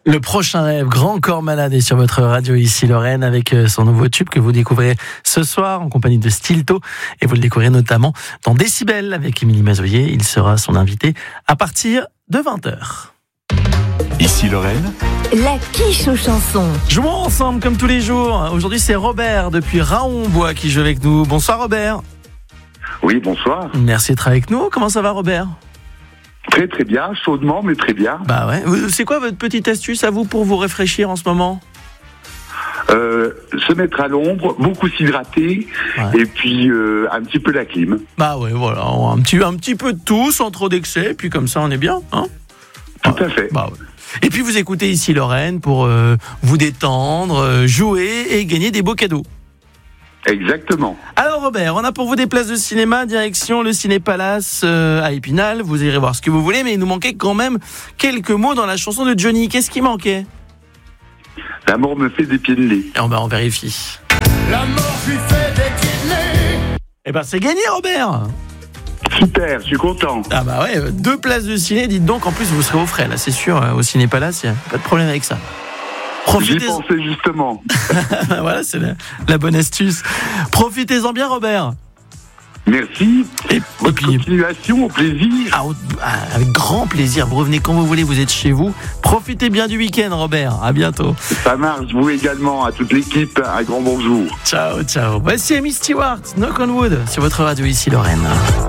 Le prochain rêve, Grand Corps Malade, est sur votre radio ici Lorraine avec son nouveau tube que vous découvrez ce soir en compagnie de Stilto et vous le découvrez notamment dans Décibel avec Émilie Mazoyer. Il sera son invité à partir de 20h. Ici Lorraine, la quiche aux chansons. Jouons ensemble comme tous les jours. Aujourd'hui c'est Robert depuis Raon-Bois qui joue avec nous. Bonsoir Robert. Oui, bonsoir. Merci d'être avec nous. Comment ça va Robert ? Très très bien, chaudement mais très bien. Bah ouais. C'est quoi votre petite astuce à vous pour vous rafraîchir en ce moment ? Se mettre à l'ombre, beaucoup s'hydrater, Ouais. et puis un petit peu la clim. Bah ouais, voilà, un petit peu de tout, sans trop d'excès, puis comme ça on est bien, hein ? Tout à fait. Bah ouais. Et puis vous écoutez ici Lorraine pour vous détendre, jouer et gagner des beaux cadeaux. Exactement. Alors Robert, on a pour vous des places de cinéma, direction le Ciné Palace à Épinal. Vous irez voir ce que vous voulez, mais il nous manquait quand même quelques mots dans la chanson de Johnny. Qu'est-ce qui manquait ? L'amour me fait des pieds de nez. Et on vérifie. La mort lui fait des kidneys. Eh ben c'est gagné Robert. Super, je suis content. Ah bah ouais, 2 places de ciné, dites donc, en plus vous serez au frais là, c'est sûr, au Ciné Palace, il n'y a pas de problème avec ça. J'y Profitez. pensais justement. Voilà, c'est la bonne astuce. Profitez-en bien Robert. Merci. Et Votre puis, continuation, au plaisir. avec grand plaisir, vous revenez quand vous voulez, vous êtes chez vous. Profitez bien du week-end Robert, à bientôt. Ça marche, vous également, à toute l'équipe, un grand bonjour. Ciao, ciao. Voici Amy Stewart, Knock on Wood, sur votre radio ici Lorraine.